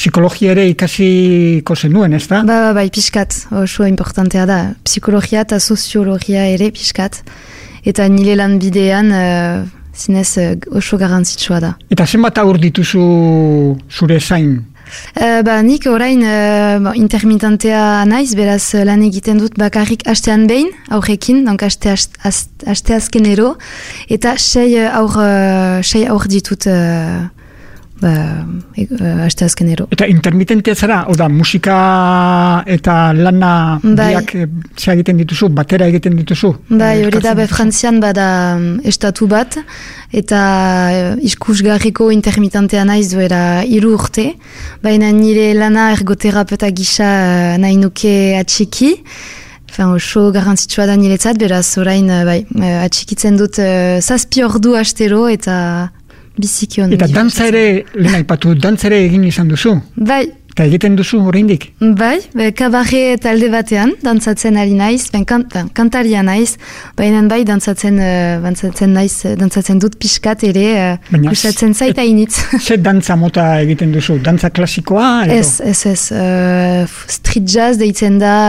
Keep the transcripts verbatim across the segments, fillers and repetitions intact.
psikologia ere ikasiko zenuen, ez da? Ba, ba, bai, pixkat, oso importantea da. Psikologia eta soziologia ere pixkat. Eta nire lan bidean, uh, zinez oso garrantzitsua da. Eta zenbat aur dituzu zure zain? Uh, ba, nik orain uh, intermitentea naiz, beraz lan egiten dut bakarrik astean behin, aurrekin, donc aste, aste, aste azkenero, eta sei aur, uh, sei aur ditut uh, ba, uh, aste azkenero. Eta intermitentea zara, oda, musika eta lana biak zea egiten dituzu, batera egiten dituzu? Bai, hori da, be, Frantzian bada um, estatu bat, eta uh, iskusgarriko intermitentea naiz duera hiru urte, baina nire lana ergoterapeuta gisa uh, nahi nuke atxiki, Enfin, oso garrantzitsua da niretzat, beraz orain uh, bai, uh, atxikitzen dut uh, zazpi ordu astero eta biziki ondo. Eta dantza ere, lehen aipatu, dantza ere egin izan duzu? Bai. Eta egiten duzu oraindik? Bai, be, kabarre talde batean, dantzatzen ari naiz, ben, kan, ben, kantaria naiz, baina bai, dantzatzen, uh, dantzatzen naiz, dantzatzen dut pixkat ere, uh, gustatzen zaita initz. Ze dantza mota egiten duzu? Dantza klasikoa? Edo? Ez, ez, ez. Uh, street jazz deitzen da,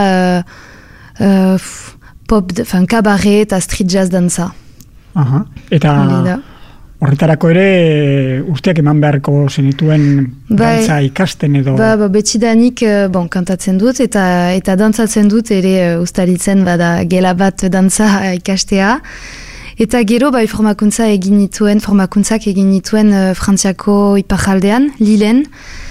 uh, uh, pop, fan, kabarre eta street jazz dantza. Aha, eta... Horretarako ere urteak eman beharko zenituen dantza ikasten edo... Ba, ba, betxidanik bon, kantatzen dut eta eta dantzatzen dut ere uh, ustaritzen bada gela bat dantza ikastea. Eta gero bai formakuntza egin nituen, formakuntzak egin nituen uh, Frantziako iparraldean, Lilen.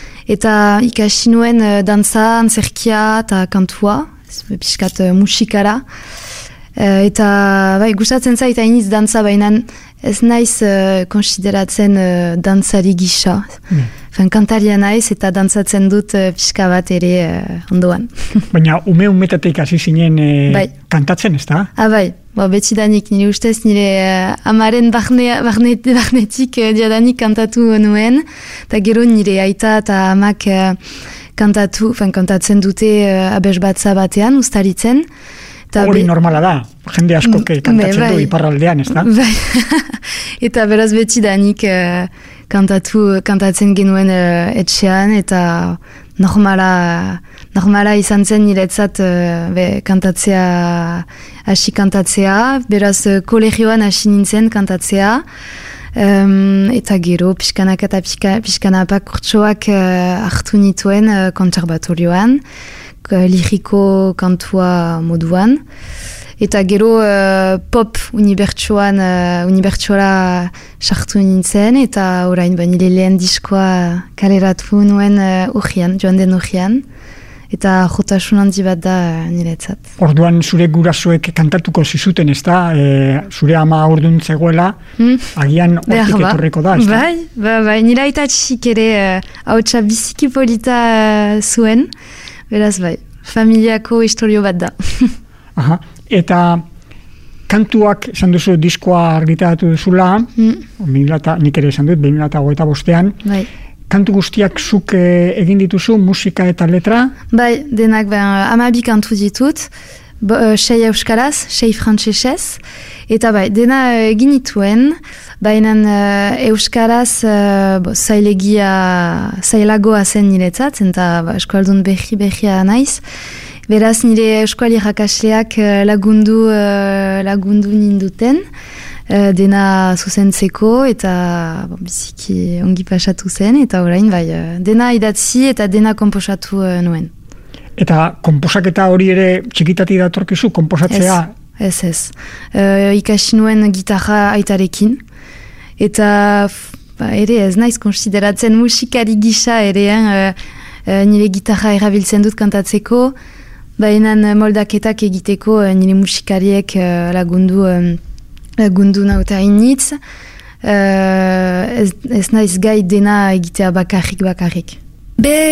Eta ikasi nuen uh, dantza, antzerkia eta kantua, pixkat uh, musikara. Uh, eta bai, gustatzen zaita iniz dantza bainan, ez naiz uh, konsideratzen uh, dantzari gisa. Mm. Fen, kantaria naiz eta dantzatzen dut uh, pixka bat ere uh, ondoan. Baina ume umetatik hasi zinen uh, bai. Kantatzen, ez da? Ah, bai, bo, betxidanik nire ustez nire uh, amaren barne, barne, barnetik uh, diadanik kantatu nuen, eta gero nire aita eta amak uh, kantatu, fen, kantatzen dute uh, abes batza batean, ustaritzen. Hori normala da, jende asko kantatzen bai, du iparraldean, ez da? Bai. Eta beraz betxidanik uh, kantatu, kantatzen genuen uh, etxean, eta normala, normala izan zen niretzat uh, be, kantatzea, hasi kantatzea, beraz uh, kolegioan hasi nintzen kantatzea, um, eta gero pixkanak eta pixkanapak urtsoak uh, hartu nituen uh, konservatorioan, liriko kantua moduan. Eta gero uh, pop unibertsuan, uh, unibertsuala sartu nintzen, eta orain ba, nire lehen diskoa kaleratu nuen uh, urrian, joan den urrian. Eta jotasun handi bat da uh, niretzat. Orduan zure gurasoek kantatuko zizuten, ez da? E, zure ama orduan zegoela, hmm? Agian hortik etorriko da, ez da? Bai, bai, bai. Nire aita txik ere hautsa uh, biziki polita uh, zuen. Beraz, bai, familiako historio bat da. Aha, eta kantuak, esan duzu, diskoa argitaratu duzula, mm. nik ere esan dut, bi mila hogeita bostean, bai. Kantu guztiak zuk eh, egin dituzu, musika eta letra? Bai, denak, ben, amabi kantu ditut, bo, uh, sei euskaraz, sei frantsesez, eta bai, dena egin dituen, baina uh, euskaraz uh, bo, zailegia, zailagoa zen niretzat, eta ba, eskualdun berri berria naiz. Beraz, nire eskuali rakasleak uh, lagundu, uh, lagundu ninduten, uh, dena zuzentzeko, eta bon, biziki ongi pasatu zen, eta orain bai, uh, dena idatzi eta dena komposatu uh, nuen. Eta komposaketa hori ere txikitati datorkizu, komposatzea? Ez, ez, ez. Uh, ikasi nuen gitarra aitarekin, eta ba, ere ez naiz konsideratzen musikari gisa ere, uh, uh, nire gitarra erabiltzen dut kantatzeko, baina moldaketak egiteko uh, nire musikariek uh, lagundu, um, lagundu nauta initz, uh, ez, ez naiz gai dena egitea bakarrik bakarrik. Be